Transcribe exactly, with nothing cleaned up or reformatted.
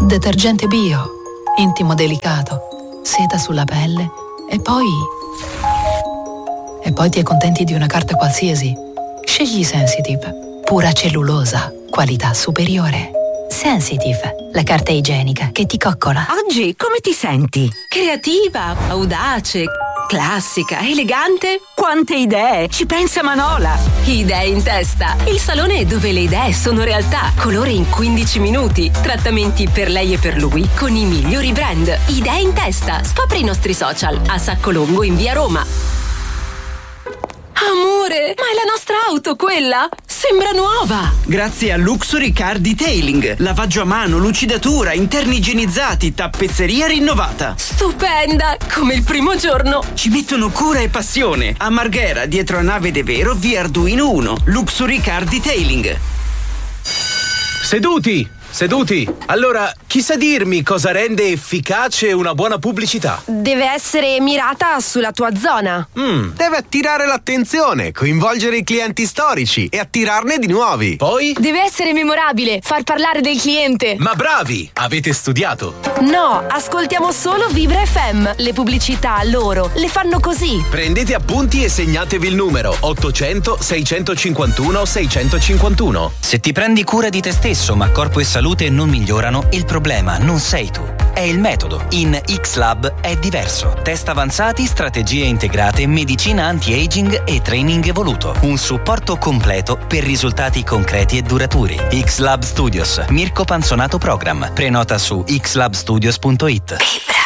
Detergente bio, intimo delicato, seta sulla pelle e poi... E poi ti accontenti di una carta qualsiasi. Scegli Sensitive, pura cellulosa, qualità superiore. Sensitive, la carta igienica che ti coccola. Oggi come ti senti? Creativa, audace, classica, elegante. Quante idee! Ci pensa Manola! Idee in testa. Il salone dove le idee sono realtà. Colore in quindici minuti. Trattamenti per lei e per lui con i migliori brand. Idee in testa. Scopri i nostri social. A Saccolongo in via Roma. Amore, ma è la nostra auto quella? Sembra nuova! Grazie a Luxury Car Detailing. Lavaggio a mano, lucidatura, interni igienizzati, tappezzeria rinnovata. Stupenda! Come il primo giorno. Ci mettono cura e passione. A Marghera, dietro a Nave De Vero, via Arduino uno. Luxury Car Detailing. Seduti! Seduti! Allora, chi sa dirmi cosa rende efficace una buona pubblicità? Deve essere mirata sulla tua zona. Mm, deve attirare l'attenzione, coinvolgere i clienti storici e attirarne di nuovi. Poi? Deve essere memorabile, far parlare del cliente. Ma bravi! Avete studiato? No, ascoltiamo solo Vibra F M. Le pubblicità loro le fanno così. Prendete appunti e segnatevi il numero ottocento seicentocinquantuno seicentocinquantuno. Se ti prendi cura di te stesso ma corpo e salute non migliorano, il problema non sei tu, è il metodo. In X-Lab è diverso. Test avanzati, strategie integrate, medicina anti-aging e training evoluto. Un supporto completo per risultati concreti e duraturi. X-Lab Studios, Mirko Panzonato Program. Prenota su x lab studios punto it.